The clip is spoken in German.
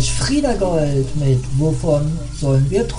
gleich Frieda Gold mit Wovon sollen wir träumen?